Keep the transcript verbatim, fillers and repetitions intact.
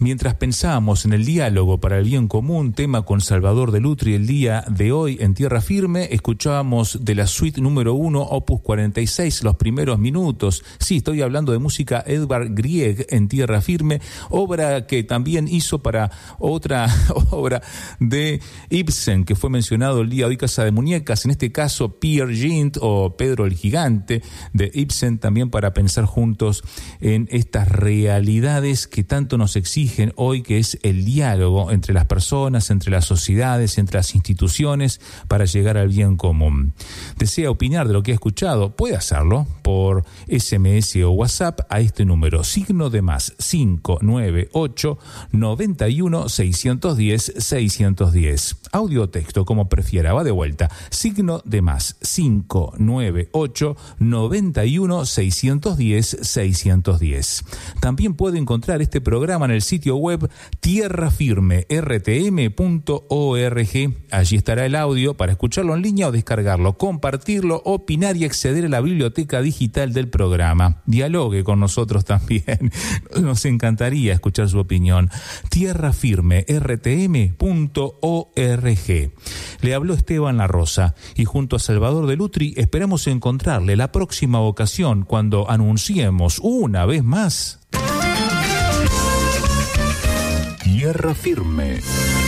Mientras pensábamos en el diálogo para el bien común, tema con Salvador de Lutri el día de hoy en Tierra Firme, escuchábamos de la suite número uno, opus cuarenta y seis, los primeros minutos. Sí, estoy hablando de música Edvard Grieg en Tierra Firme, obra que también hizo para otra obra de Ibsen, que fue mencionado el día de hoy, Casa de Muñecas, en este caso Peer Gynt o Pedro el Gigante de Ibsen, también para pensar juntos en estas realidades que tanto nos exigen hoy, que es el diálogo entre las personas, entre las sociedades, entre las instituciones, para llegar al bien común. ¿Desea opinar de lo que ha escuchado? Puede hacerlo por ese eme ese o WhatsApp a este número, signo de más cinco nueve ocho, noventa y uno, seiscientos diez, seiscientos diez. Audio o texto, como prefiera, va de vuelta, signo de más cinco nueve ocho, noventa y uno, seiscientos diez, seiscientos diez. También puede encontrar este programa en el sitio web tierra firme r t m punto org. Allí estará el audio para escucharlo en línea o descargarlo, compartirlo, opinar y acceder a la biblioteca digital del programa. Dialogue con nosotros también. Nos encantaría escuchar su opinión. tierra firme r t m punto org. Le habló Esteban La Rosa y junto a Salvador de Lutri esperamos encontrarle la próxima ocasión cuando anunciemos una vez más Tierra Firme.